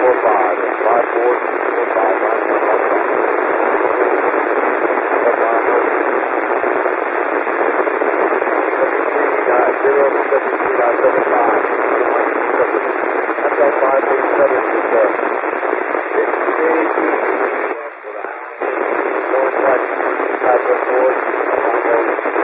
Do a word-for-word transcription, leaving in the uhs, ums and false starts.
four five. five four four five. Line one one five. Zero seven three nine seven five. That's our five eight seven with the fifty-eight. North West, Southwest North,